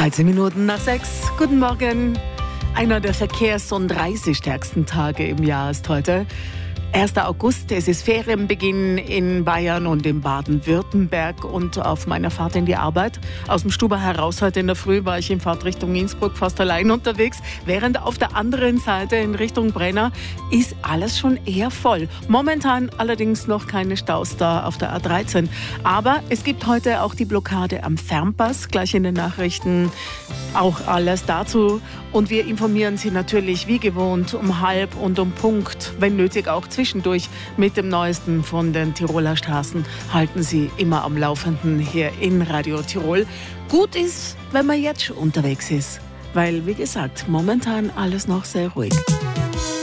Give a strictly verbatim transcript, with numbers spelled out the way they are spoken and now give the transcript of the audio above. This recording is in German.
dreizehn Minuten nach sechs. Guten Morgen. Einer der verkehrs- und reisestärksten Tage im Jahr ist heute. erster August, es ist Ferienbeginn in Bayern und in Baden-Württemberg und auf meiner Fahrt in die Arbeit. Aus dem Stuber heraus heute in der Früh war ich in Fahrt Richtung Innsbruck fast allein unterwegs, während auf der anderen Seite in Richtung Brenner ist alles schon eher voll. Momentan allerdings noch keine Staus da auf der A dreizehn. Aber es gibt heute auch die Blockade am Fernpass, gleich in den Nachrichten auch alles dazu. Und wir informieren Sie natürlich wie gewohnt um halb und um Punkt, wenn nötig auch zwischendurch mit dem Neuesten von den Tiroler Straßen. Halten Sie immer am Laufenden hier in Radio Tirol. Gut ist, wenn man jetzt schon unterwegs ist, weil, wie gesagt, momentan alles noch sehr ruhig.